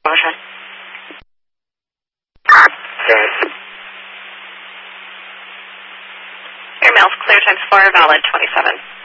motion. Good. Airmail's clear times 4, valid 27.